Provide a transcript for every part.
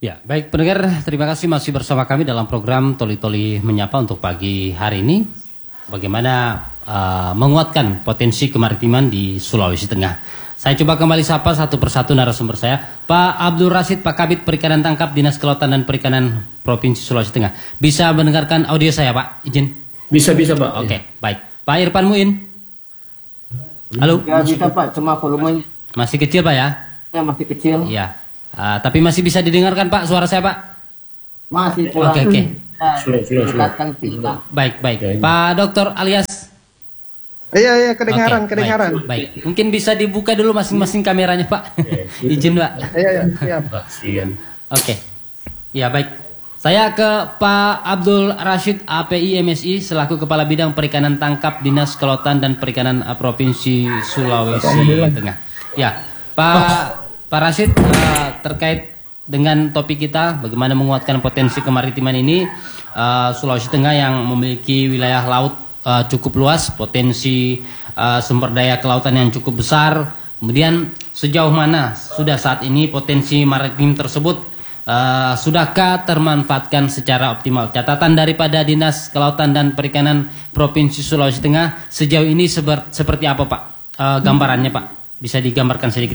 Ya, baik pendengar, terima kasih masih bersama kami dalam program Toli-Toli Menyapa untuk pagi hari ini. Bagaimana menguatkan potensi kemaritiman di Sulawesi Tengah. Saya coba kembali sapa satu persatu narasumber saya. Pak Abdul Rashid, Pak Kabid Perikanan Tangkap Dinas Kelautan dan Perikanan Provinsi Sulawesi Tengah. Bisa mendengarkan audio saya, Pak? Izin? Bisa, Pak. Oke, baik. Pak Irfan Muin. Halo? Ya, bisa Pak, cuma volumenya. Masih kecil, Pak ya? Ya, masih kecil. Iya. Tapi masih bisa didengarkan Pak suara saya Pak? Masih. Oke. Sudah. Baik. Pak Dokter alias? Iya, kedengaran. Baik. Mungkin bisa dibuka dulu masing-masing kameranya Pak. Izin Pak. Iya, siap. Oke. Ya baik. Saya ke Pak Abdul Rashid API MSI selaku Kepala Bidang Perikanan Tangkap Dinas Kelautan dan Perikanan Provinsi Sulawesi Tengah. Ya, Pak Rashid, terkait dengan topik kita bagaimana menguatkan potensi kemaritiman ini, Sulawesi Tengah yang memiliki wilayah laut cukup luas, potensi sumber daya kelautan yang cukup besar. Kemudian sejauh mana sudah saat ini potensi maritim tersebut sudahkah termanfaatkan secara optimal? Catatan daripada Dinas Kelautan dan Perikanan Provinsi Sulawesi Tengah sejauh ini seperti apa Pak? Gambarannya Pak, bisa digambarkan sedikit?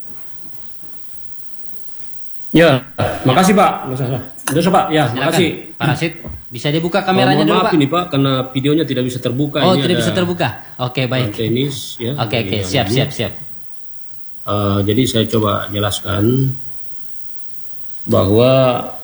Ya, makasih Pak. Sudah Pak. Ya, makasih. Pak Rashid, bisa dibuka kameranya dulu Pak? Maaf ini Pak, karena videonya tidak bisa terbuka. Oh, ini tidak bisa terbuka. Oke, baik. Tenis, ya. Oke, siap. Jadi saya coba jelaskan bahwa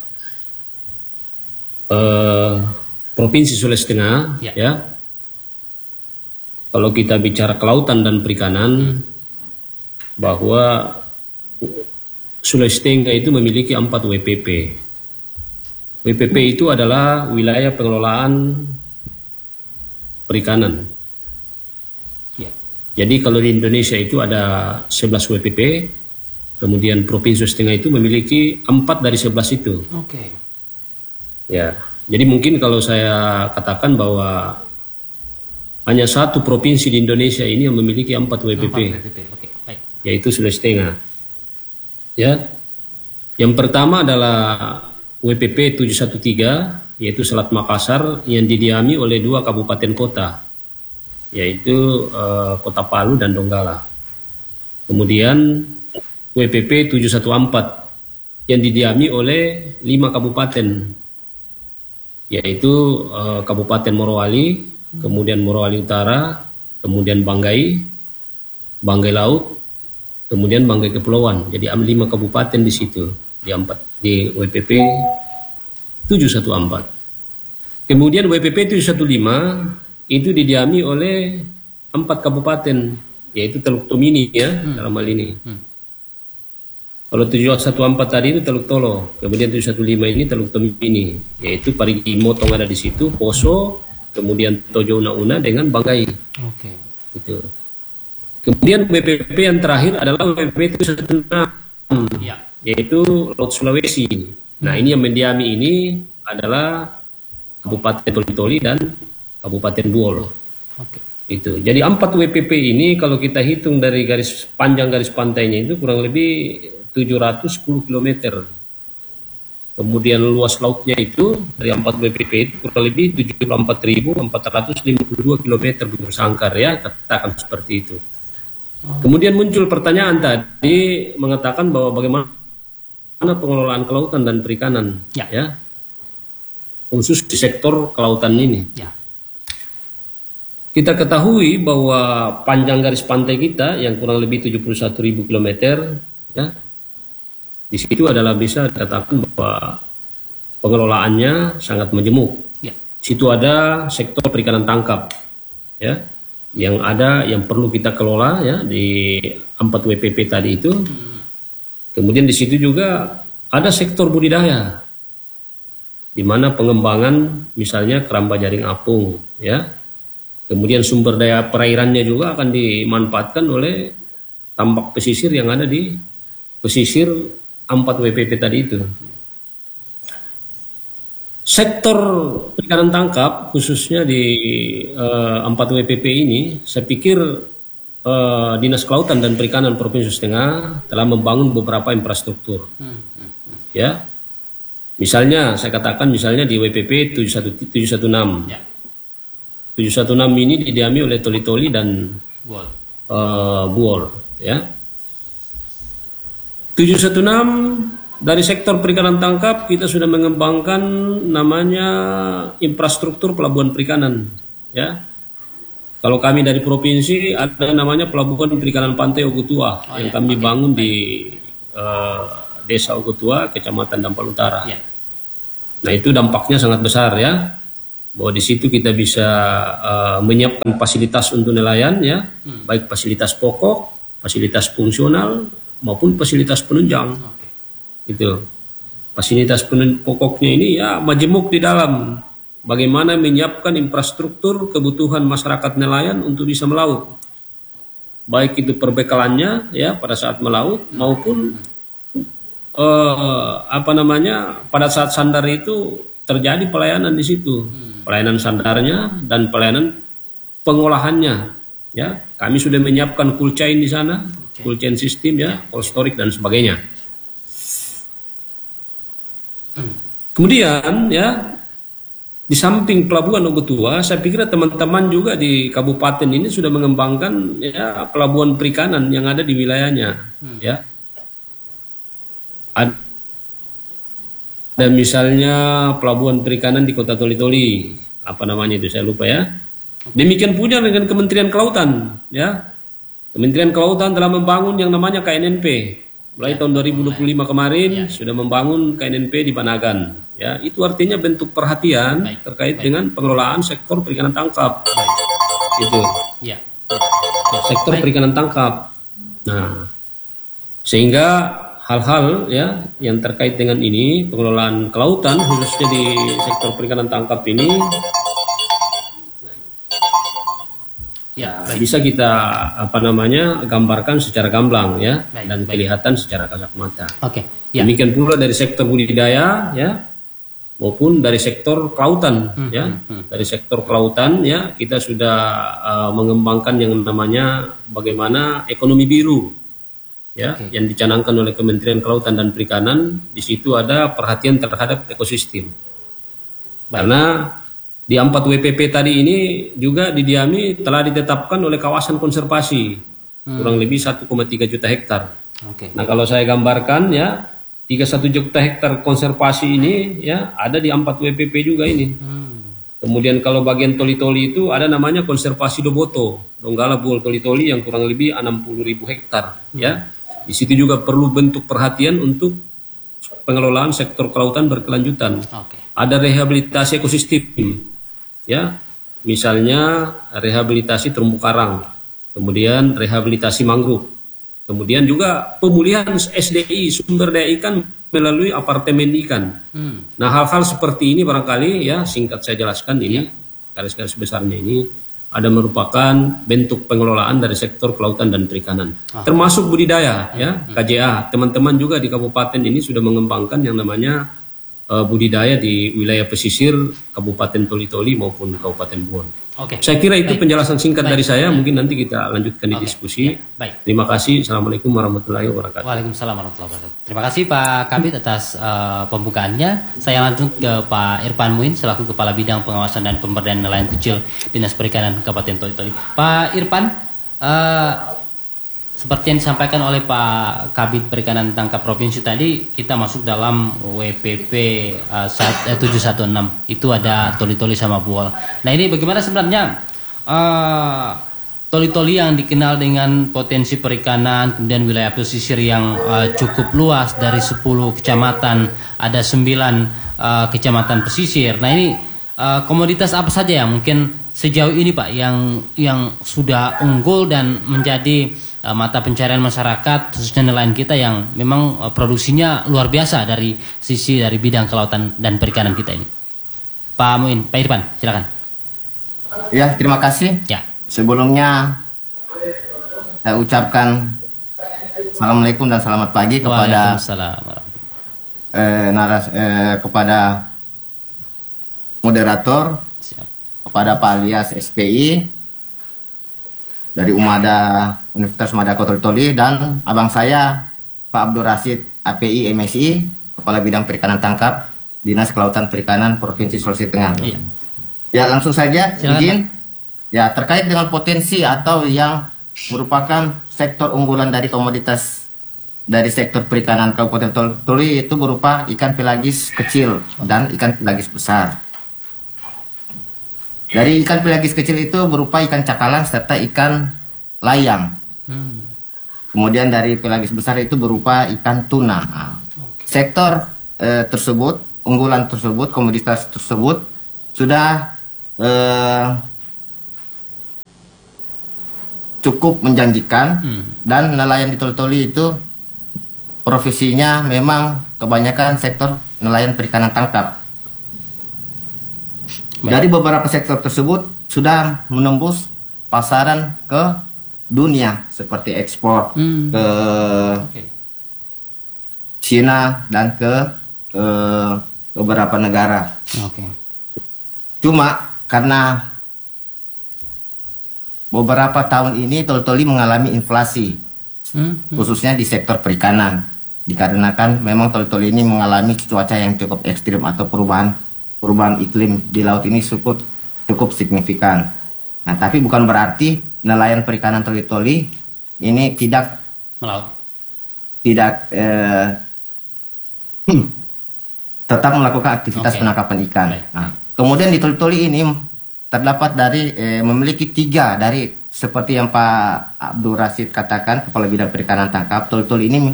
Provinsi Sulawesi Tengah, ya. Kalau kita bicara kelautan dan perikanan, bahwa Sulawesi Tengah itu memiliki 4 WPP. WPP itu adalah wilayah pengelolaan perikanan. Ya. Jadi kalau di Indonesia itu ada 11 WPP, kemudian Provinsi Sulawesi Tengah itu memiliki 4 dari 11 itu. Oke. Ya, jadi mungkin kalau saya katakan bahwa hanya satu provinsi di Indonesia ini yang memiliki 4 WPP, Oke, baik. yaitu Sulawesi Tengah. Ya, yang pertama adalah WPP 713, yaitu Selat Makassar yang didiami oleh 2 kabupaten kota, yaitu Kota Palu dan Donggala. Kemudian WPP 714 yang didiami oleh 5 kabupaten, yaitu Kabupaten Morowali, kemudian Morowali Utara, kemudian Banggai Laut, kemudian Banggai Kepulauan. Jadi 5 kabupaten di situ di WPP 714. Kemudian WPP 715 itu didiami oleh 4 kabupaten, yaitu Teluk Tomini ya dalam hal ini. Kalau 714 tadi itu Teluk Tolo, kemudian 715 ini Teluk Tomini, yaitu Parigi Motong ada di situ, Poso, kemudian Tojo Una dengan Banggai. Oke. Gitu. Kemudian WPP yang terakhir adalah WPP 716, yaitu Laut Sulawesi. Nah, ini yang mendiami ini adalah Kabupaten Toli-Toli dan Kabupaten Buol. Oke. Itu. Jadi 4 WPP ini kalau kita hitung dari panjang garis pantainya itu kurang lebih 710 km. Kemudian luas lautnya itu dari 4 WPP itu kurang lebih 74.452 km bersangkar ya, katakan seperti itu. Kemudian muncul pertanyaan tadi mengatakan bahwa bagaimana pengelolaan kelautan dan perikanan ya khusus di sektor kelautan ini. Ya. Kita ketahui bahwa panjang garis pantai kita yang kurang lebih 71.000 km ya, di situ adalah bisa dikatakan bahwa pengelolaannya sangat majemuk. Ya. Situ ada sektor perikanan tangkap ya, yang perlu kita kelola ya di 4 WPP tadi itu. Kemudian di situ juga ada sektor budidaya, di mana pengembangan misalnya keramba jaring apung ya. Kemudian sumber daya perairannya juga akan dimanfaatkan oleh tambak pesisir yang ada di pesisir 4 WPP tadi itu. Sektor perikanan tangkap khususnya di 4 WPP ini, saya pikir Dinas Kelautan dan Perikanan Provinsi Sulawesi Tengah telah membangun beberapa infrastruktur. Ya, Misalnya saya katakan misalnya di WPP 716. Ya. 716 ini didiami oleh Toli-Toli dan Buol. Buol, ya. 716 dari sektor perikanan tangkap kita sudah mengembangkan namanya infrastruktur pelabuhan perikanan, ya. Kalau kami dari provinsi ada namanya pelabuhan perikanan pantai Ogotua yang kami bangun di Desa Ogotua, Kecamatan Dampal Utara. Ya. Nah itu dampaknya sangat besar ya, bahwa di situ kita bisa menyiapkan fasilitas untuk nelayan ya, baik fasilitas pokok, fasilitas fungsional maupun fasilitas penunjang. Itu fasilitas pokoknya ini ya majemuk di dalam bagaimana menyiapkan infrastruktur kebutuhan masyarakat nelayan untuk bisa melaut, baik itu perbekalannya ya pada saat melaut maupun pada saat sandar itu terjadi pelayanan di situ, pelayanan sandarnya dan pelayanan pengolahannya. Ya, kami sudah menyiapkan cool chain di sana, cool chain system ya, cold storage dan sebagainya. Kemudian ya di samping pelabuhan Ogotua, saya pikir teman-teman juga di kabupaten ini sudah mengembangkan ya pelabuhan perikanan yang ada di wilayahnya, ya. Ada misalnya pelabuhan perikanan di Kota Toli-Toli, apa namanya itu saya lupa ya. Demikian pula dengan Kementerian Kelautan, ya. Kementerian Kelautan telah membangun yang namanya KNNP. Mulai tahun 2025 kemarin sudah membangun KNNP di Panagan. Ya, itu artinya bentuk perhatian terkait dengan pengelolaan sektor perikanan tangkap. Itu. Ya. Sektor perikanan tangkap. Nah, sehingga hal-hal ya yang terkait dengan ini pengelolaan kelautan khususnya di sektor perikanan tangkap ini bisa kita gambarkan secara gamblang ya dan kelihatan secara kasat mata. Ya. Demikian pula dari sektor budidaya ya maupun dari sektor kelautan ya. Dari sektor kelautan ya kita sudah mengembangkan yang namanya bagaimana ekonomi biru. Ya, yang dicanangkan oleh Kementerian Kelautan dan Perikanan. Di situ ada perhatian terhadap ekosistem. Karena di 4 WPP tadi ini juga didiami telah ditetapkan oleh kawasan konservasi kurang lebih 1,3 juta hektar. Nah kalau saya gambarkan ya 31 juta hektar konservasi ini ya ada di 4 WPP juga ini. Kemudian kalau bagian Toli-Toli itu ada namanya konservasi Doboto, Donggala Buol Toli-Toli yang kurang lebih 60.000 hektar ya. Di situ juga perlu bentuk perhatian untuk pengelolaan sektor kelautan berkelanjutan. Ada rehabilitasi ekosistem, ya, misalnya rehabilitasi terumbu karang, kemudian rehabilitasi mangrove, kemudian juga pemulihan SDI sumber daya ikan melalui apartemen ikan. Nah hal-hal seperti ini barangkali ya singkat saya jelaskan ini garis-garis besarnya ini. Ada merupakan bentuk pengelolaan dari sektor kelautan dan perikanan, termasuk budidaya, ya KJA. Teman-teman juga di kabupaten ini sudah mengembangkan yang namanya budidaya di wilayah pesisir Kabupaten Toli-Toli maupun Kabupaten Buol. Saya kira itu penjelasan singkat dari saya. Mungkin nanti kita lanjutkan di diskusi. Terima kasih. Assalamualaikum warahmatullahi wabarakatuh. Waalaikumsalam warahmatullahi wabarakatuh. Terima kasih Pak Kabid atas pembukaannya. Saya lanjut ke Pak Irfan Muin selaku Kepala Bidang Pengawasan dan Pemberdayaan Nelayan Kecil Dinas Perikanan Kabupaten Toli-Toli. Pak Irfan, seperti yang disampaikan oleh Pak Kabid Perikanan Tangkap Provinsi tadi, kita masuk dalam WPP 716. Itu ada Toli-Toli sama Buol. Nah ini bagaimana sebenarnya Toli-Toli yang dikenal dengan potensi perikanan, kemudian wilayah pesisir yang cukup luas dari 10 kecamatan, ada 9 kecamatan pesisir. Nah ini komoditas apa saja yang mungkin sejauh ini Pak yang sudah unggul dan menjadi mata pencarian masyarakat khususnya nelayan kita yang memang produksinya luar biasa dari sisi dari bidang kelautan dan perikanan kita ini. Pak Muin, Pak Irfan, silakan. Ya, terima kasih. Ya. Sebelumnya saya ucapkan assalamualaikum dan selamat pagi kepada kepada moderator, kepada Pak Alias SPI dari Universitas Umada Kota Toli dan abang saya Pak Abdul Rashid API MSI Kepala Bidang Perikanan Tangkap Dinas Kelautan Perikanan Provinsi Sulawesi Tengah. Iya. Ya, langsung saja Silakan, izin. Ya, terkait dengan potensi atau yang merupakan sektor unggulan dari komoditas dari sektor perikanan Kabupaten Toli itu berupa ikan pelagis kecil dan ikan pelagis besar. Dari ikan pelagis kecil itu berupa ikan cakalang serta ikan layang. Kemudian dari pelagis besar itu berupa ikan tuna. Nah, sektor tersebut, unggulan tersebut, komoditas tersebut sudah cukup menjanjikan dan nelayan di Toli-Toli itu profesinya memang kebanyakan sektor nelayan perikanan tangkap. Dari beberapa sektor tersebut sudah menembus pasaran ke dunia seperti ekspor ke Cina dan ke beberapa negara. Cuma karena beberapa tahun ini Toli-Toli mengalami inflasi, khususnya di sektor perikanan, dikarenakan memang Toli-Toli ini mengalami cuaca yang cukup ekstrim atau perubahan iklim di laut ini cukup signifikan. Nah, tapi bukan berarti nelayan perikanan Toli-Toli ini tidak tetap melakukan aktivitas penangkapan ikan. Nah, kemudian di Toli-Toli ini terdapat memiliki 3 dari seperti yang Pak Abdul Rashid katakan, Kepala Bidang Perikanan Tangkap. Toli-Toli ini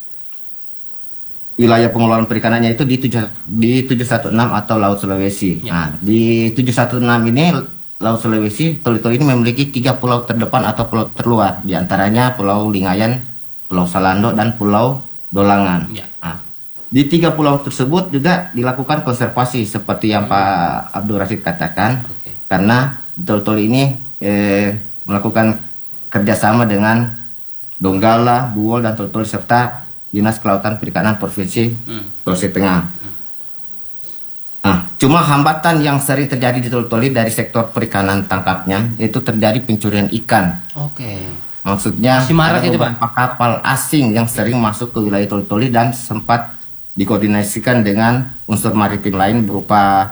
wilayah pengelolaan perikanannya itu di 716 atau Laut Sulawesi. Nah, di 716 ini Laut Sulawesi, Toli-Toli ini memiliki 3 pulau terdepan atau pulau terluar, diantaranya Pulau Lingayan, Pulau Salando, dan Pulau Dolangan. Nah, di 3 pulau tersebut juga dilakukan konservasi seperti yang Pak Abdul Rashid katakan, karena Toli-Toli ini melakukan kerjasama dengan Donggala, Buwol, dan Toli-Toli serta Dinas Kelautan Perikanan Provinsi Sulawesi Tengah. Nah, cuma hambatan yang sering terjadi di Toli-Toli dari sektor perikanan tangkapnya itu terjadi pencurian ikan. Maksudnya ada beberapa kapal asing yang sering masuk ke wilayah Toli-Toli dan sempat dikoordinasikan dengan unsur maritim lain berupa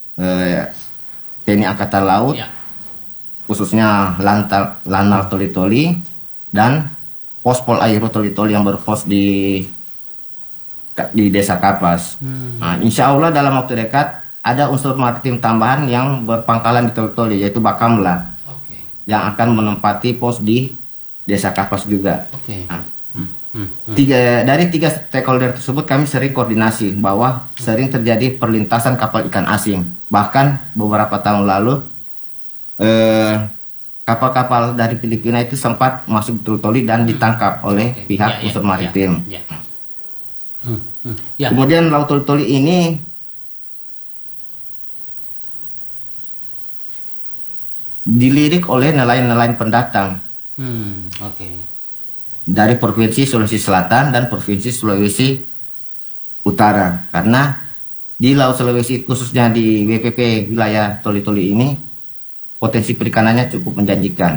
TNI Angkatan Laut, khususnya Lanal Toli-Toli dan Pospol Aero Toli-Toli yang berpos di Desa Kapas. Nah, insya Allah dalam waktu dekat ada unsur maritim tambahan yang berpangkalan di Toli-Toli, yaitu Bakamla, yang akan menempati pos di Desa Kapas juga. Nah, dari 3 stakeholder tersebut kami sering koordinasi bahwa sering terjadi perlintasan kapal ikan asing. Bahkan beberapa tahun lalu kapal-kapal dari Filipina itu sempat masuk Toli-Toli dan ditangkap oleh pihak unsur maritim. Kemudian Laut Toli-Toli ini dilirik oleh nelayan-nelayan pendatang dari Provinsi Sulawesi Selatan dan Provinsi Sulawesi Utara, karena di Laut Sulawesi khususnya di WPP wilayah Toli-Toli ini potensi perikanannya cukup menjanjikan.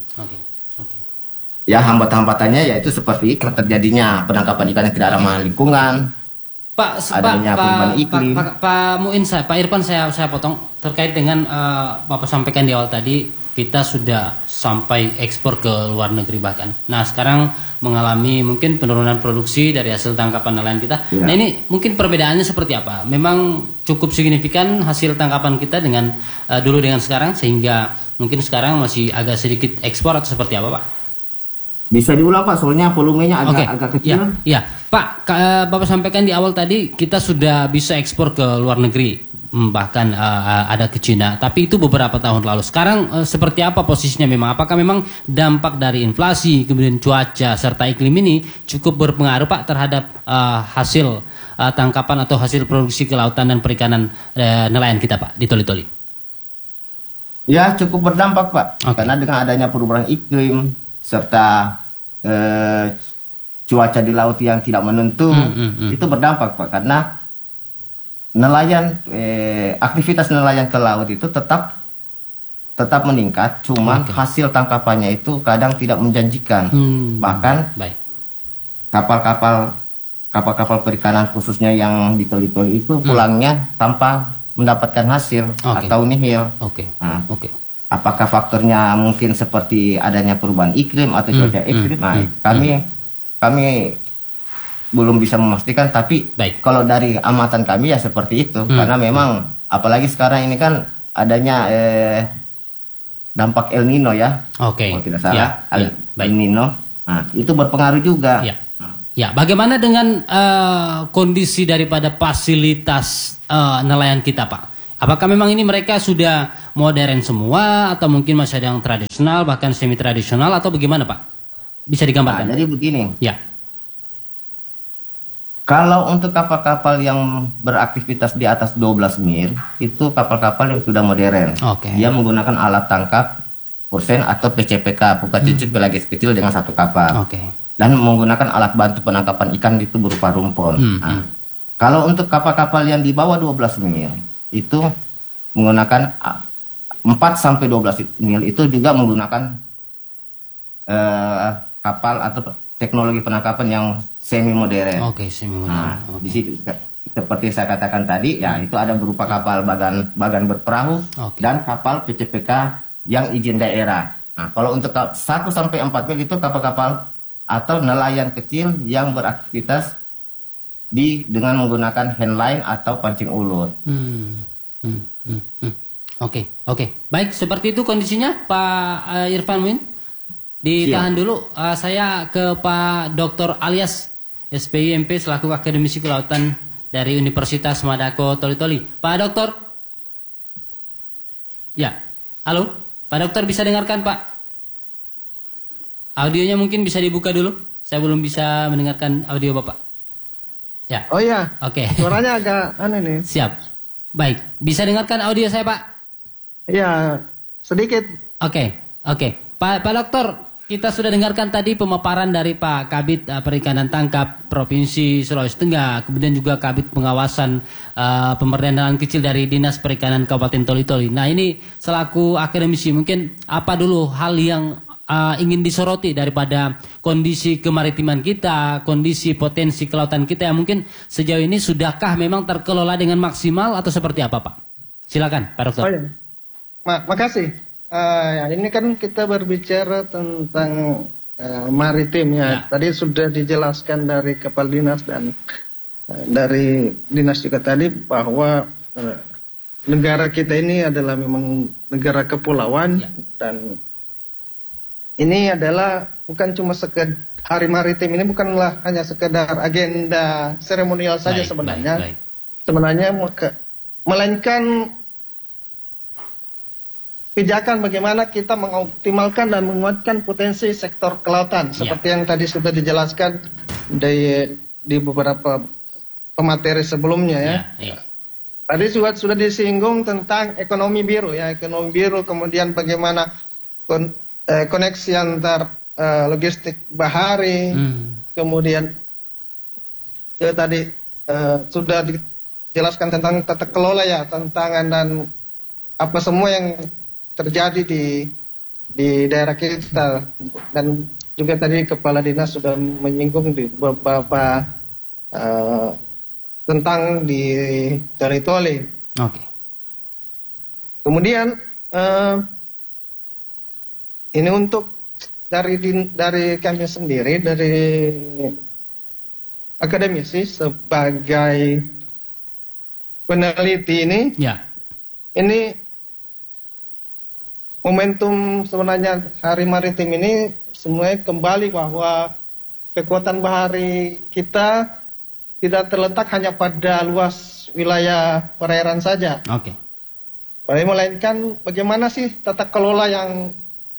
Ya, hambatannya yaitu seperti terjadinya penangkapan ikan yang tidak ramah lingkungan, adanya perubahan iklim. Pak Muin, Pak Irfan, saya potong terkait dengan Bapak sampaikan di awal tadi, kita sudah sampai ekspor ke luar negeri bahkan. Nah, sekarang mengalami mungkin penurunan produksi dari hasil tangkapan nelayan kita. Nah, ini mungkin perbedaannya seperti apa? Memang cukup signifikan hasil tangkapan kita dengan dulu dengan sekarang, sehingga mungkin sekarang masih agak sedikit ekspor atau seperti apa, Pak? Bisa diulang, Pak, soalnya volumenya agak kecil. Ya, Pak, Bapak sampaikan di awal tadi kita sudah bisa ekspor ke luar negeri, bahkan ada ke Cina. Tapi itu beberapa tahun lalu. Sekarang seperti apa posisinya memang? Apakah memang dampak dari inflasi, kemudian cuaca, serta iklim ini cukup berpengaruh, Pak, terhadap hasil tangkapan atau hasil produksi kelautan dan perikanan nelayan kita, Pak, di Toli-Toli? Ya, cukup berdampak, Pak. Karena dengan adanya perubahan iklim serta cuaca di laut yang tidak menentu, itu berdampak, Pak, karena nelayan aktivitas nelayan ke laut itu tetap meningkat, cuma hasil tangkapannya itu kadang tidak menjanjikan. Bahkan kapal-kapal kapal-kapal perikanan khususnya yang di Toli-Toli itu pulangnya tanpa mendapatkan hasil atau nihil. Nah, apakah faktornya mungkin seperti adanya perubahan iklim atau cuaca ekstrim? Nah, kami belum bisa memastikan, tapi kalau dari amatan kami ya seperti itu, karena memang apalagi sekarang ini kan adanya dampak El Nino ya, kalau tidak salah, El Nino, nah, itu berpengaruh juga. Ya, bagaimana dengan kondisi daripada fasilitas nelayan kita, Pak? Apakah memang ini mereka sudah modern semua, atau mungkin masih ada yang tradisional, bahkan semi tradisional, atau bagaimana, Pak? Bisa digambarkan? Nah, jadi begini. Ya. Kalau untuk kapal-kapal yang beraktivitas di atas 12 mil, itu kapal-kapal yang sudah modern. Dia menggunakan alat tangkap kursen atau PCPK, buka cucut pelagis kecil dengan satu kapal. Dan menggunakan alat bantu penangkapan ikan itu berupa rumpon. Nah, kalau untuk kapal-kapal yang di bawah 12 mil, itu menggunakan 4 sampai 12 mil itu juga menggunakan kapal atau teknologi penangkapan yang semi modern. Semi modern. Di situ seperti saya katakan tadi, ya itu ada berupa kapal bagan berperahu dan kapal PCPK yang izin daerah. Nah, kalau untuk 1 sampai 4 mil itu kapal-kapal atau nelayan kecil yang beraktivitas dengan menggunakan handline atau pancing ulut. Oke. Baik, seperti itu kondisinya, Pak Irfan Win. Ditahan dulu, saya ke Pak Dr. Alias SPIMP selaku akademisi kelautan dari Universitas Madako Toli-Toli. Pak Dokter. Ya. Halo, Pak Dokter bisa dengarkan, Pak? Audionya mungkin bisa dibuka dulu. Saya belum bisa mendengarkan audio Bapak. Ya. Oh iya. Suaranya agak aneh nih. Siap. Baik, bisa dengarkan audio saya, Pak? Iya, sedikit. Oke. Pak Dokter, kita sudah dengarkan tadi pemaparan dari Pak Kabid Perikanan Tangkap Provinsi Sulawesi Tengah, kemudian juga Kabid Pengawasan Pemberdayaan Nelayan Kecil dari Dinas Perikanan Kabupaten Toli-Toli. Nah, ini selaku akademisi, mungkin apa dulu hal yang ingin disoroti daripada kondisi kemaritiman kita, kondisi potensi kelautan kita yang mungkin sejauh ini sudahkah memang terkelola dengan maksimal atau seperti apa, Pak? Silakan, Pak Dokter. Oh, iya. Makasih. Ini kan kita berbicara tentang maritim ya. Tadi sudah dijelaskan dari Kepala Dinas dan dari Dinas juga tadi bahwa negara kita ini adalah memang negara kepulauan dan ini adalah bukan cuma sekedar Hari Maritim ini bukanlah hanya sekedar agenda seremonial saja sebenarnya. Sebenarnya melainkan pijakan bagaimana kita mengoptimalkan dan menguatkan potensi sektor kelautan seperti yang tadi sudah dijelaskan di beberapa pemateri sebelumnya ya. Tadi sudah disinggung tentang ekonomi biru ya, ekonomi biru, kemudian bagaimana koneksi antar logistik bahari, kemudian tadi sudah dijelaskan tentang tata kelola ya, tantangan dan apa semua yang terjadi di daerah kita, dan juga tadi Kepala Dinas sudah menyinggung di beberapa tentang di Toli-Toli. Kemudian ini untuk dari kami sendiri, dari akademisi sebagai peneliti ini, ini momentum sebenarnya Hari Maritim ini semuanya kembali bahwa kekuatan bahari kita tidak terletak hanya pada luas wilayah perairan saja. Melainkan bagaimana sih tata kelola yang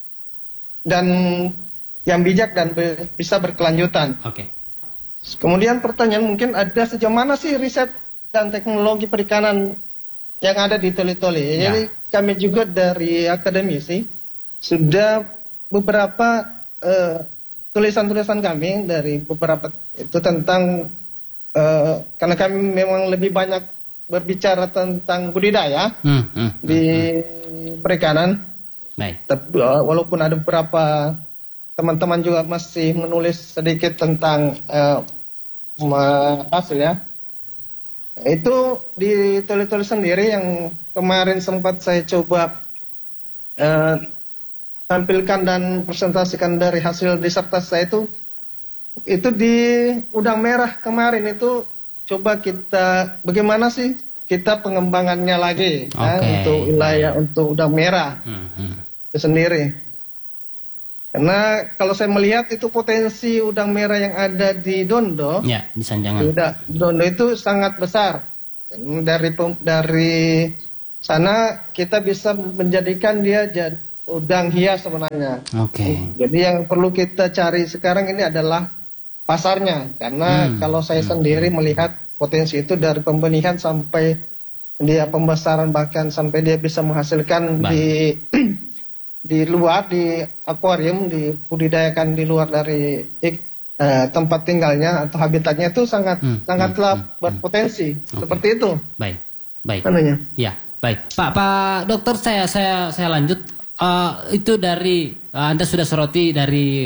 bijak dan bisa berkelanjutan. Kemudian pertanyaan mungkin ada sejauh mana sih riset dan teknologi perikanan yang ada di Toli-Toli. Jadi kami juga dari akademisi sudah beberapa tulisan-tulisan kami dari beberapa itu tentang karena kami memang lebih banyak berbicara tentang budidaya di perikanan. Walaupun ada beberapa teman-teman juga masih menulis sedikit tentang hasil ya. Itu di Toli-Toli sendiri yang kemarin sempat saya coba tampilkan dan presentasikan dari hasil disertasi saya itu di udang merah kemarin itu coba kita bagaimana sih kita pengembangannya lagi untuk wilayah untuk udang merah itu sendiri. Karena kalau saya melihat itu potensi udang merah yang ada di Dondo, ya, di Sanjangan. Dondo itu sangat besar. Dari sana kita bisa menjadikan dia jadi udang hias sebenarnya. Jadi yang perlu kita cari sekarang ini adalah pasarnya. Karena kalau saya sendiri melihat potensi itu dari pembenihan sampai dia pembesaran bahkan sampai dia bisa menghasilkan di luar di akuarium dibudidayakan di luar dari tempat tinggalnya atau habitatnya itu sangatlah berpotensi seperti itu. Baik. Ya, baik. Pak Dokter saya lanjut. Itu dari Anda sudah soroti dari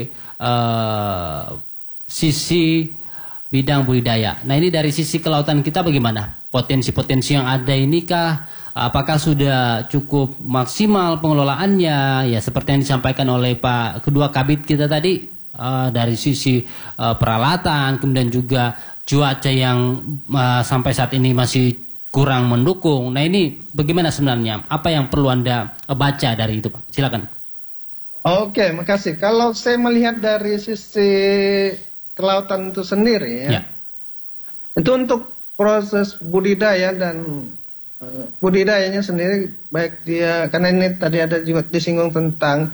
sisi bidang budidaya. Nah, ini dari sisi kelautan kita bagaimana? Potensi-potensi yang ada ini kah? Apakah sudah cukup maksimal pengelolaannya? Ya, seperti yang disampaikan oleh Pak kedua kabit kita tadi, dari sisi peralatan, kemudian juga cuaca yang sampai saat ini masih kurang mendukung. Nah, ini bagaimana sebenarnya? Apa yang perlu Anda baca dari itu, Pak? Silakan. Oke, makasih. Kalau saya melihat dari sisi kelautan itu sendiri, ya. Itu untuk proses budidaya dan budidayanya sendiri baik dia karena ini tadi ada juga disinggung tentang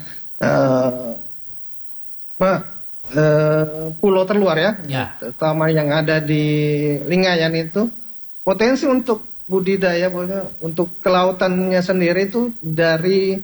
pulau terluar ya, terutama yang ada di Lingayan itu potensi untuk budidaya untuk kelautannya sendiri itu dari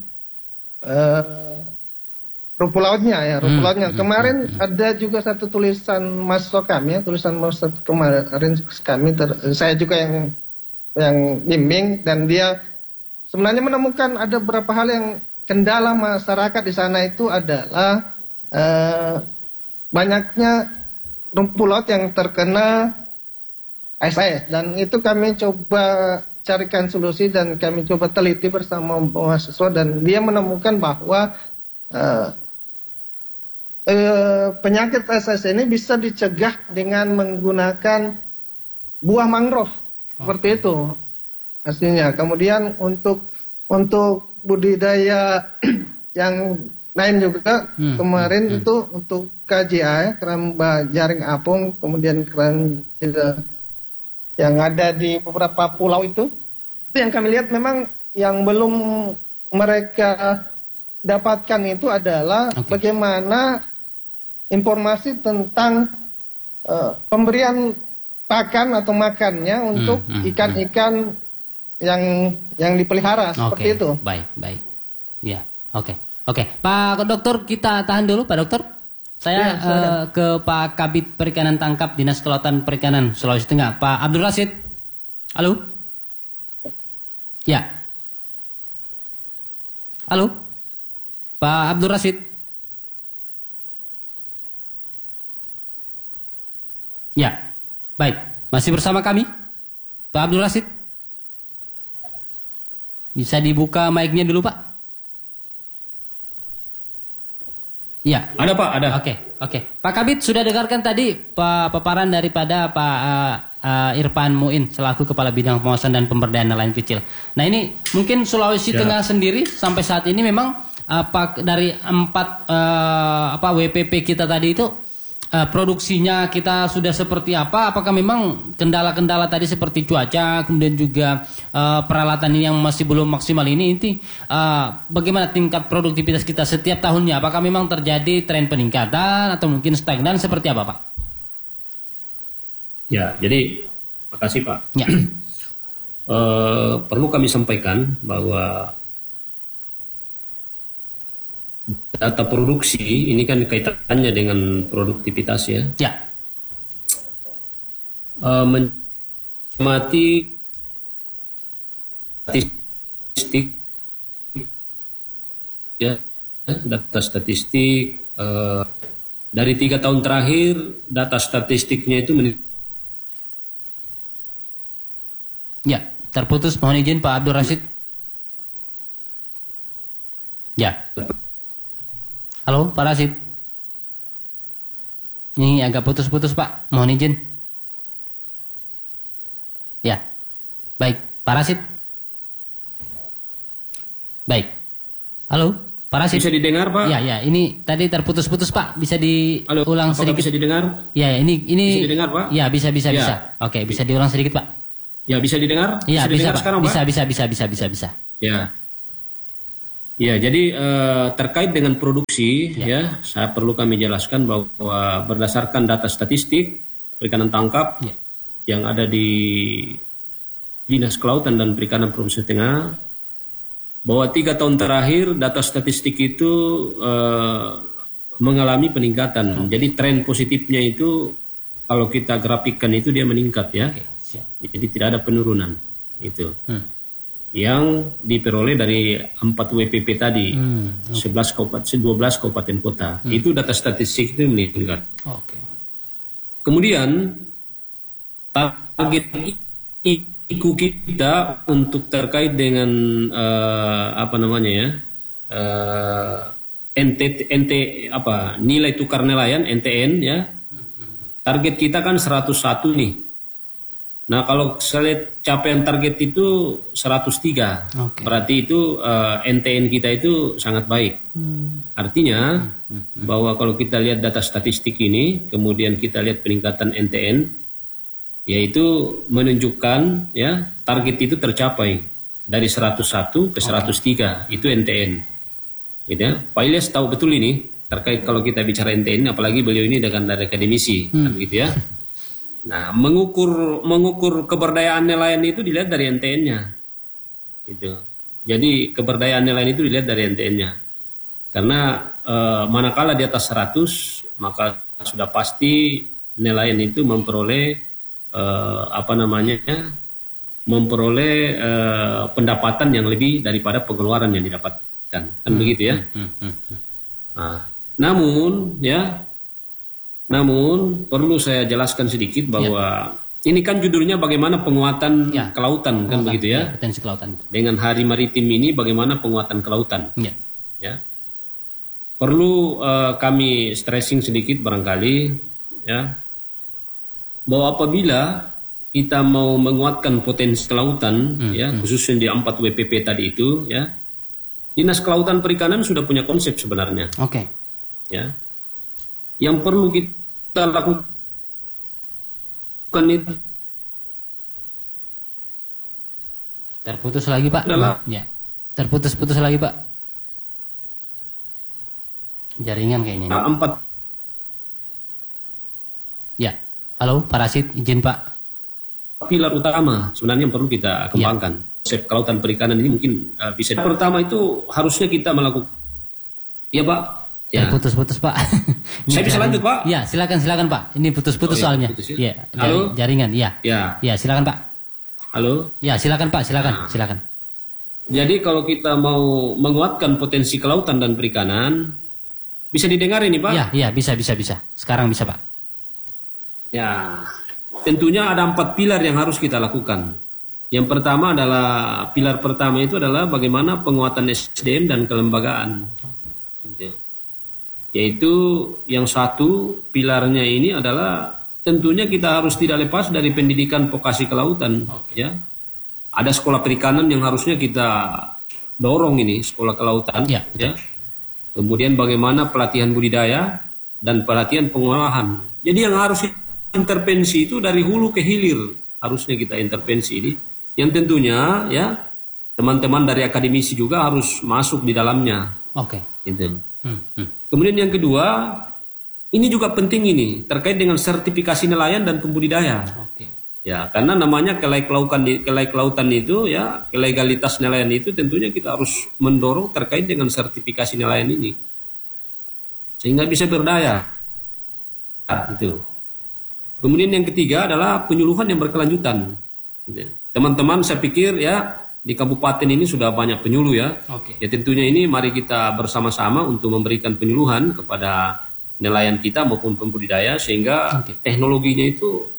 rumput lautnya. Kemarin ada juga satu tulisan mahasiswa kami kemarin kami saya juga yang bimbing dan dia sebenarnya menemukan ada beberapa hal yang kendala masyarakat di sana itu adalah banyaknya rumput laut yang terkena ASS dan itu kami coba carikan solusi dan kami coba teliti bersama mahasiswa dan dia menemukan bahwa penyakit ASS ini bisa dicegah dengan menggunakan buah mangrove. Seperti itu aslinya. Kemudian untuk budidaya yang lain juga kemarin itu untuk KJA keramba jaring apung, kemudian keramba yang ada di beberapa pulau itu yang kami lihat memang yang belum mereka dapatkan itu adalah bagaimana informasi tentang pemberian pakan atau makannya untuk ikan-ikan yang dipelihara seperti itu. Baik. Ya, oke. Pak Dokter, kita tahan dulu, Pak Dokter. Saya ke Pak Kabit Perikanan Tangkap Dinas Kelautan Perikanan Sulawesi Tengah, Pak Abdul Rashid. Halo. Ya. Halo. Pak Abdul Rashid. Ya. Baik, masih bersama kami, Pak Abdul Rashid. Bisa dibuka mic-nya dulu, Pak? Ya. Ada, Pak, ada. Oke. Pak Kabit sudah dengarkan tadi paparan daripada Pak Irfan Muin selaku Kepala Bidang Pengawasan dan Pemberdayaan Nelayan Kecil. Nah, ini mungkin Sulawesi Tengah sendiri sampai saat ini memang dari 4 WPP kita tadi itu produksinya kita sudah seperti apa? Apakah memang kendala-kendala tadi seperti cuaca, kemudian juga peralatan ini yang masih belum maksimal ini bagaimana tingkat produktivitas kita setiap tahunnya? Apakah memang terjadi tren peningkatan atau mungkin stagnan seperti apa, Pak? Ya, jadi makasih, Pak. Ya. Perlu kami sampaikan bahwa data produksi ini kan kaitannya dengan produktivitas ya. Ya. Mencermati statistik ya, data statistik dari 3 tahun terakhir data statistiknya itu Ya, terputus. Mohon izin Pak Abdul Rashid. Ya. Halo, Pak Rashid. Ini agak putus-putus, Pak. Mohon izin. Ya. Baik, Pak Rashid. Baik. Halo, Pak Rashid. Bisa didengar, Pak? Ya, ya. Ini tadi terputus-putus, Pak. Bisa Halo, diulang apakah sedikit? bisa didengar? Ya, ini. Bisa didengar, Pak? Ya, bisa. Ya. Oke, bisa diulang sedikit, Pak. Ya, bisa didengar? Ya, bisa, didengar Pak. sekarang, Pak? Bisa. Ya. Ya, jadi terkait dengan produksi, Ya. saya perlu kami jelaskan bahwa berdasarkan data statistik perikanan tangkap Ya. yang ada di Dinas Kelautan dan Perikanan Provinsi Tengah, bahwa 3 tahun terakhir data statistik itu mengalami peningkatan. Jadi tren positifnya itu kalau kita grafikkan itu dia meningkat ya. Oke, siap. Jadi tidak ada penurunan itu. Yang diperoleh dari 4 WPP tadi, 12 kabupaten kota. Itu data statistik itu meningkat. Oke. Kemudian target IKU kita untuk terkait dengan nilai tukar nelayan NTN ya. Target kita kan 101 nih. Nah, kalau saya lihat capaian target itu 103. Oke. Berarti itu NTN kita itu sangat baik. Artinya bahwa kalau kita lihat data statistik ini, kemudian kita lihat peningkatan NTN, yaitu menunjukkan ya target itu tercapai dari 101 ke 103. Itu NTN. Gitu ya. Pak Ilyas tahu betul ini terkait kalau kita bicara NTN, apalagi beliau ini dari akademisi, kan gitu ya. Nah, mengukur keberdayaan nelayan itu dilihat dari NTN-nya. Itu. Jadi keberdayaan nelayan itu dilihat dari NTN-nya. Karena manakala di atas 100, maka sudah pasti nelayan itu memperoleh pendapatan yang lebih daripada pengeluaran yang didapatkan. Kan begitu ya? Nah, namun perlu saya jelaskan sedikit bahwa ini kan judulnya bagaimana penguatan kelautan kan begitu ya? Potensi kelautan. Dengan Hari Maritim ini bagaimana penguatan kelautan? Ya. Perlu kami stressing sedikit barangkali ya, bahwa apabila kita mau menguatkan potensi kelautan ya, khususnya di 4 WPP tadi itu ya, Dinas Kelautan Perikanan sudah punya konsep sebenarnya. Oke. Ya. Yang perlu kita lakukan itu terputus lagi, Pak. Ya. Terputus lagi, Pak. Jaringan kayaknya. 4. Ya. Halo, Pak Rashid, izin, Pak. Pilar utama sebenarnya yang perlu kita kembangkan. Konsep kelautan perikanan ini mungkin bisa. Pertama itu harusnya kita melakukan. Ya, Pak. Ya. Putus-putus, Pak. Saya bisa lanjut, Pak? Ya, silakan Pak. Ini putus-putus soalnya. Putus, ya. Halo? Jaringan, ya. Ya, silakan Pak. Halo? Ya, silakan Pak, silakan. Jadi kalau kita mau menguatkan potensi kelautan dan perikanan, bisa didengar ini, Pak? Ya, bisa. Sekarang bisa, Pak. Ya, tentunya ada 4 pilar yang harus kita lakukan. Yang pertama adalah, pilar pertama itu adalah bagaimana penguatan SDM dan kelembagaan. Yaitu yang satu pilarnya ini adalah tentunya kita harus tidak lepas dari pendidikan vokasi kelautan. Ya, ada sekolah perikanan yang harusnya kita dorong ini, sekolah kelautan. Ya. Kemudian bagaimana pelatihan budidaya dan pelatihan pengolahan. Jadi yang harus intervensi itu dari hulu ke hilir harusnya kita intervensi ini. Yang tentunya ya teman-teman dari akademisi juga harus masuk di dalamnya. Gitu. Kemudian yang kedua, ini juga penting ini terkait dengan sertifikasi nelayan dan pembudidaya. Ya, karena namanya kelai kelautan itu ya, legalitas nelayan itu tentunya kita harus mendorong terkait dengan sertifikasi nelayan ini. Sehingga bisa berdaya. Itu. Kemudian yang ketiga adalah penyuluhan yang berkelanjutan. Teman-teman saya pikir ya di kabupaten ini sudah banyak penyuluh ya. Ya tentunya ini mari kita bersama-sama untuk memberikan penyuluhan kepada nelayan kita maupun pembudidaya sehingga teknologinya itu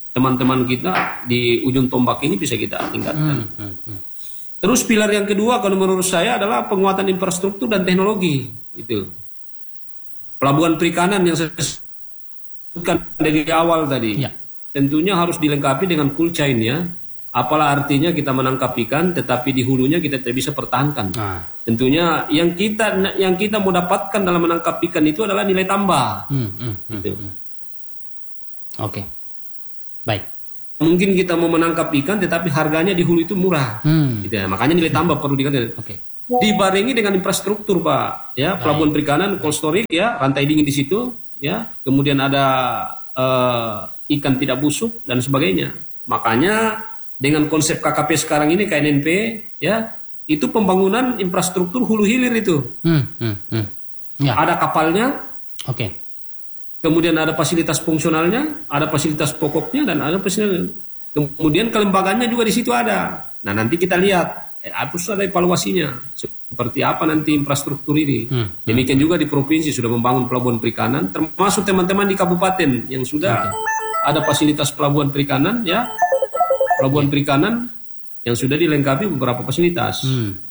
teman-teman kita di ujung tombak ini bisa kita tingkatkan. Terus pilar yang kedua kalau menurut saya adalah penguatan infrastruktur dan teknologi. Itu pelabuhan perikanan yang saya sebutkan dari awal tadi. Ya. Tentunya harus dilengkapi dengan cool chain ya. Apalah artinya kita menangkap ikan tetapi di hulunya kita tidak bisa pertahankan. Tentunya yang kita mau dapatkan dalam menangkap ikan itu adalah nilai tambah. Gitu. Oke. Baik. Mungkin kita mau menangkap ikan tetapi harganya di hulu itu murah. Gitu ya. Makanya nilai tambah perlu dikatakan. Oke. Dibarengi dengan infrastruktur, Pak. Ya, pelabuhan perikanan, cold storage ya, rantai dingin di situ ya. Kemudian ada ikan tidak busuk dan sebagainya. Makanya dengan konsep KKP sekarang ini KNNP ya, itu pembangunan infrastruktur hulu hilir itu. Ya. Ada kapalnya. Oke. Kemudian ada fasilitas fungsionalnya, ada fasilitas pokoknya dan ada fasilitas. Kemudian kelembagannya juga di situ ada. Nah, nanti kita lihat harus ada evaluasinya. Seperti apa nanti infrastruktur ini. Demikian juga di provinsi sudah membangun pelabuhan perikanan, termasuk teman-teman di kabupaten yang sudah ada fasilitas pelabuhan perikanan ya. Pelabuhan perikanan yang sudah dilengkapi beberapa fasilitas.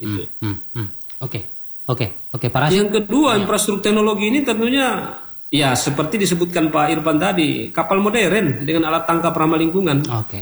Oke, Pak Rashid. Yang kedua, infrastruktur teknologi ini tentunya ya seperti disebutkan Pak Irfan tadi, kapal modern dengan alat tangkap ramah lingkungan. Oke.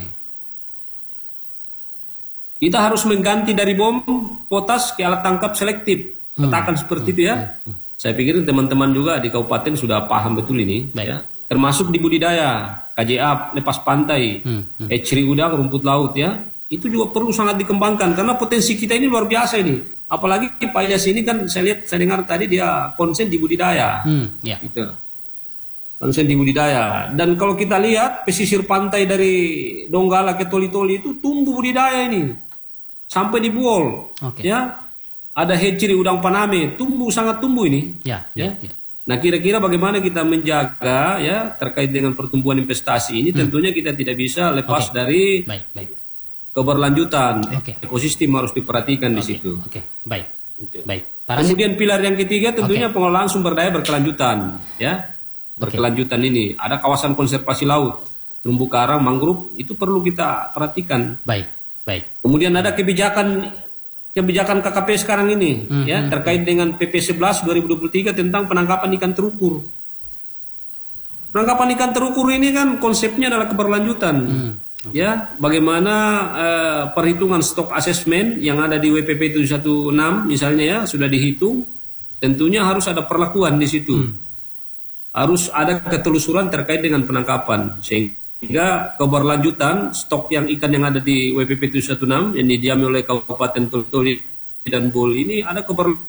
Kita harus mengganti dari bom potas ke alat tangkap selektif. Katakan seperti itu ya. Saya pikir teman-teman juga di kabupaten sudah paham betul ini. Ya. Termasuk di budidaya, KJA, lepas pantai, hatchery udang, rumput laut ya. Itu juga perlu sangat dikembangkan karena potensi kita ini luar biasa ini. Apalagi Pak Ilyas ini kan saya dengar tadi dia konsen di budidaya. Gitu. Konsen di budidaya. Dan kalau kita lihat pesisir pantai dari Donggala ke Toli-Toli itu tumbuh budidaya ini. Sampai di Buol. Ya. Ada hatchery udang Paname, sangat tumbuh ini. Ya. Nah, kira-kira bagaimana kita menjaga ya terkait dengan pertumbuhan investasi ini? Tentunya kita tidak bisa lepas dari keberlanjutan. Ekosistem harus diperhatikan di situ. Baik. Kemudian pilar yang ketiga tentunya pengelolaan sumber daya berkelanjutan, ya. Berkelanjutan ini ada kawasan konservasi laut, terumbu karang, mangrove itu perlu kita perhatikan. Baik. Kemudian ada kebijakan KKP sekarang ini ya terkait dengan PP 11 2023 tentang penangkapan ikan terukur. Penangkapan ikan terukur ini kan konsepnya adalah keberlanjutan. Ya, bagaimana perhitungan stok asesmen yang ada di WPP 716 misalnya ya sudah dihitung, tentunya harus ada perlakuan di situ. Harus ada ketelusuran terkait dengan penangkapan sehingga keberlanjutan stok ikan yang ada di WPP 716 yang didiami oleh Kabupaten Toli dan Buol ini ada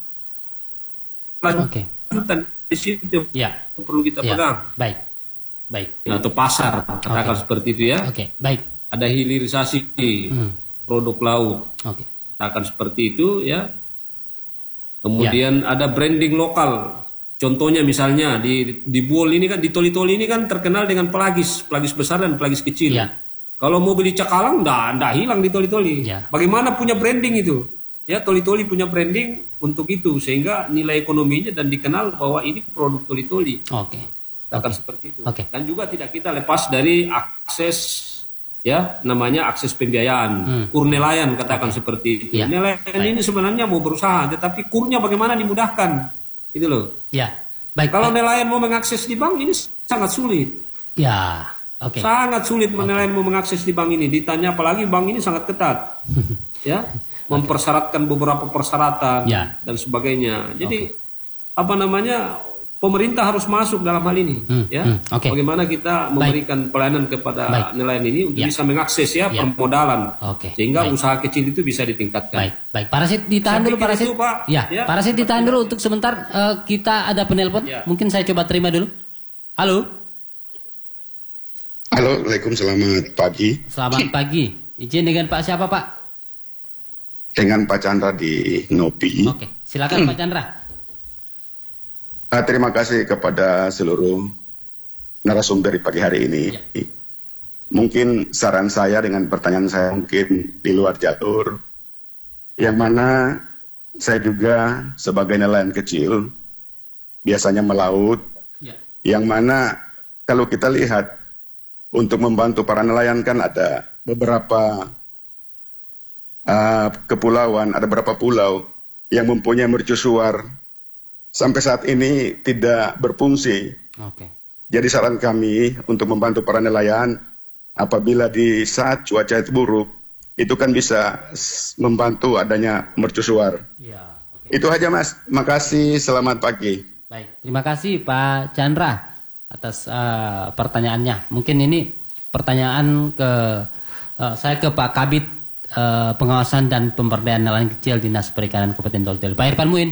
keberlanjutan di situ. Perlu kita pegang. Baik. Atau pasar katakan seperti itu ya. Baik. Ada hilirisasi produk laut. Katakan seperti itu ya. Kemudian ada branding lokal. Contohnya misalnya di Buol ini kan, di Toli-Toli ini kan terkenal dengan pelagis besar dan pelagis kecil. Kalau mau beli cakalang, nggak hilang di Toli-Toli. Bagaimana punya branding itu? Ya, Toli-Toli punya branding untuk itu sehingga nilai ekonominya dan dikenal bahwa ini produk Toli-Toli. Akan seperti itu. Dan juga tidak kita lepas dari akses ya, namanya akses pembiayaan, kur nelayan katakan seperti itu. Nelayan ini sebenarnya mau berusaha, tetapi kurnya bagaimana dimudahkan. Itu loh. Baik. Kalau nelayan mau mengakses di bank ini sangat sulit. Sangat sulit nelayan mau mengakses di bank ini. Ditanya apalagi bank ini sangat ketat. Ya, mempersyaratkan beberapa persyaratan dan sebagainya. Jadi pemerintah harus masuk dalam hal ini, ya. Bagaimana kita memberikan pelayanan kepada nelayan ini untuk bisa mengakses permodalan, sehingga usaha kecil itu bisa ditingkatkan. Baik. Pak Rashid ditahan dulu, Pak Rashid. Pak Rashid ditahan dulu untuk sebentar. Kita ada penelpon. Mungkin saya coba terima dulu. Halo. Waalaikumsalam, selamat pagi. Selamat pagi. Izin dengan Pak siapa, Pak? Dengan Pak Chandra di Ngopi. Silakan Pak Chandra. Terima kasih kepada seluruh narasumber di pagi hari ini. Mungkin saran saya dengan pertanyaan saya mungkin di luar jalur, yang mana saya juga sebagai nelayan kecil biasanya melaut, yang mana kalau kita lihat untuk membantu para nelayan kan ada beberapa kepulauan, ada beberapa pulau yang mempunyai mercusuar sampai saat ini tidak berfungsi. Oke. Jadi saran kami untuk membantu para nelayan apabila di saat cuaca itu buruk, itu kan bisa membantu adanya mercusuar. Ya, oke. Itu aja Mas, makasih, selamat pagi. Baik, terima kasih Pak Chandra atas pertanyaannya. Mungkin ini pertanyaan saya ke Pak Kabid Pengawasan dan Pemberdayaan Nelayan Kecil Dinas Perikanan Kabupaten Toli-Toli. Pak Irfan Muin.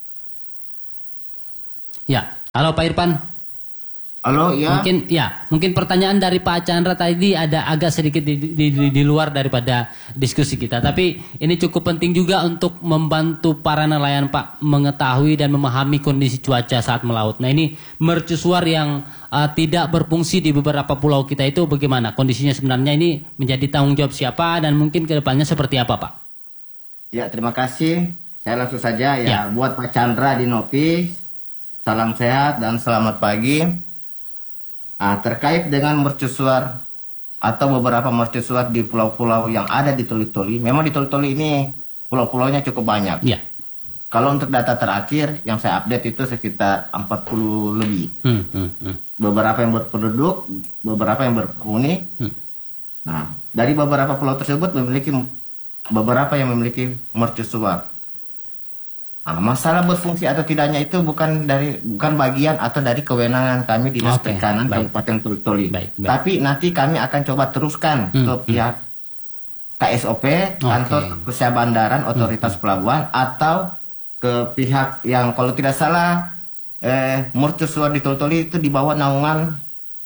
Ya, halo Pak Irfan. Halo, ya. Mungkin pertanyaan dari Pak Chandra tadi ada agak sedikit di luar daripada diskusi kita. Tapi ini cukup penting juga untuk membantu para nelayan Pak mengetahui dan memahami kondisi cuaca saat melaut. Nah ini mercusuar yang tidak berfungsi di beberapa pulau kita itu bagaimana kondisinya sebenarnya, ini menjadi tanggung jawab siapa dan mungkin kedepannya seperti apa Pak? Ya, terima kasih. Saya langsung saja ya. Buat Pak Chandra di Nopi, salam sehat dan selamat pagi. Terkait dengan mercusuar atau beberapa mercusuar di pulau-pulau yang ada di Toli-Toli, memang di Toli-Toli ini pulau-pulaunya cukup banyak. Ya. Kalau untuk data terakhir yang saya update itu sekitar 40 lebih. Beberapa yang berpenduduk, beberapa yang berpenghuni. Nah, dari beberapa pulau tersebut beberapa yang memiliki mercusuar. Masalah berfungsi atau tidaknya itu bukan bagian atau dari kewenangan kami Dinas Perikanan Kabupaten Toli-Toli. Tapi nanti kami akan coba teruskan ke pihak KSOP, Kantor Usaha Bandaran, Otoritas Pelabuhan, atau ke pihak yang kalau tidak salah mercusuar di Toli-Toli itu di bawah naungan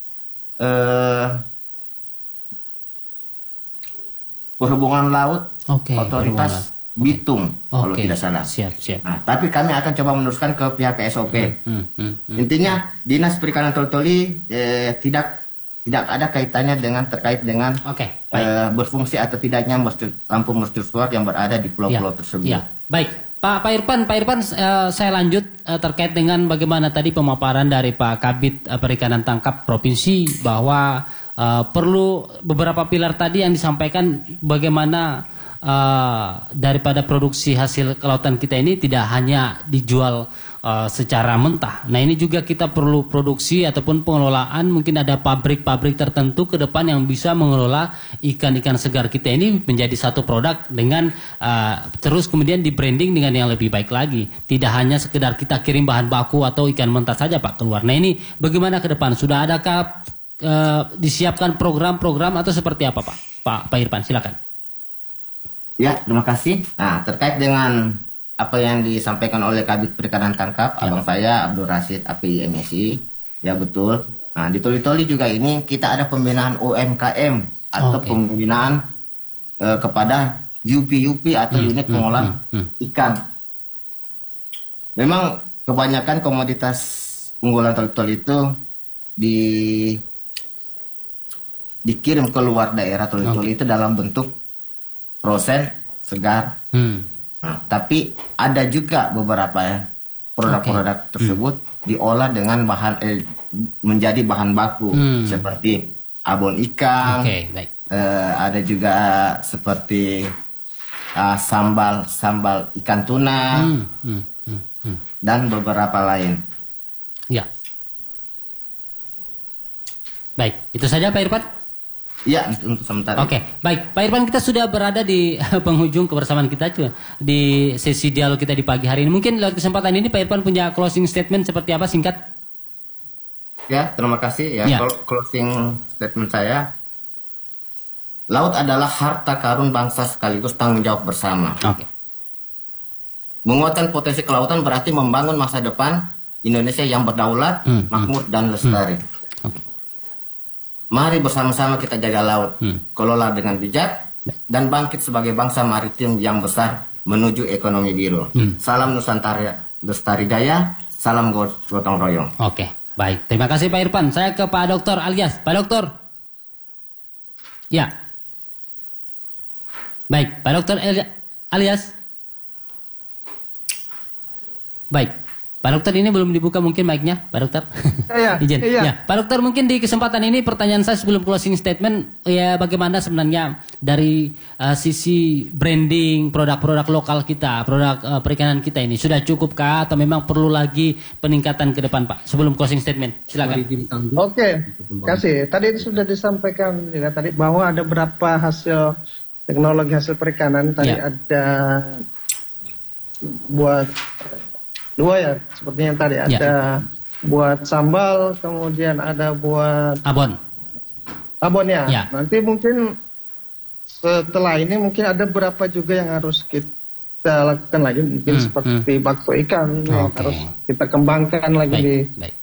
Perhubungan Laut, Otoritas Bitung, kalau tidak salah. Siap. Nah, tapi kami akan coba meneruskan ke pihak KSOP. Intinya Dinas Perikanan Toli-Toli tidak ada kaitannya terkait dengan berfungsi atau tidaknya lampu mercusuar yang berada di pulau-pulau tersebut. Ya. Baik, Pak Irfan, saya lanjut terkait dengan bagaimana tadi pemaparan dari Pak Kabid Perikanan Tangkap Provinsi bahwa perlu beberapa pilar tadi yang disampaikan bagaimana daripada produksi hasil kelautan kita ini tidak hanya dijual secara mentah. Nah ini juga kita perlu produksi ataupun pengelolaan, mungkin ada pabrik-pabrik tertentu ke depan yang bisa mengelola ikan-ikan segar kita ini menjadi satu produk dengan terus kemudian di branding dengan yang lebih baik lagi. Tidak hanya sekedar kita kirim bahan baku atau ikan mentah saja Pak keluar. Nah ini bagaimana ke depan? Sudah adakah disiapkan program-program atau seperti apa Pak Irfan, silakan. Ya, terima kasih. Nah, terkait dengan apa yang disampaikan oleh Kabid Perikanan Tangkap, abang saya Abdul Rashid API MSI, ya betul. Nah, di Toli-Toli juga ini kita ada pembinaan UMKM atau pembinaan kepada UP atau unit pengolah ikan. Memang kebanyakan komoditas unggulan Toli-Toli itu dikirim keluar daerah Toli-Toli itu dalam bentuk frozen segar. Nah, tapi ada juga beberapa produk-produk tersebut diolah dengan menjadi bahan baku seperti abon ikan. Ada juga seperti sambal ikan tuna dan beberapa lain. Ya. Baik, itu saja Pak Irfan. Ya, untuk sementara. Baik. Pak Irfan, kita sudah berada di penghujung kebersamaan kita di sesi dialog kita di pagi hari ini. Mungkin lewat kesempatan ini Pak Irfan punya closing statement seperti apa singkat? Ya, terima kasih ya. Closing statement saya, laut adalah harta karun bangsa sekaligus tanggung jawab bersama. Menguatkan potensi kelautan berarti membangun masa depan Indonesia yang berdaulat, makmur dan lestari. Mari bersama-sama kita jaga laut, kelola dengan bijak, dan bangkit sebagai bangsa maritim yang besar menuju ekonomi biru. Salam Nusantara Lestari Jaya, salam gotong royong. Baik. Terima kasih Pak Irfan. Saya ke Pak Dr. Alyas. Pak Dokter. Ya. Baik, Pak Dr. Alyas. Baik. Pak Dokter ini belum dibuka mungkin mic-nya, Pak Dokter. Izin. Iya. Ya, Pak Dokter, mungkin di kesempatan ini pertanyaan saya sebelum closing statement, ya bagaimana sebenarnya dari sisi branding produk-produk lokal kita, produk perikanan kita ini sudah cukupkah atau memang perlu lagi peningkatan ke depan, Pak? Sebelum closing statement, silakan. Oke, kasih. Tadi sudah disampaikan juga tadi bahwa ada berapa hasil teknologi hasil perikanan. Tadi ada buat dua ya, seperti yang tadi ada buat sambal, kemudian ada buat abon ya. Nanti mungkin setelah ini mungkin ada beberapa juga yang harus kita lakukan lagi, mungkin seperti bakso ikan yang harus kita kembangkan lagi di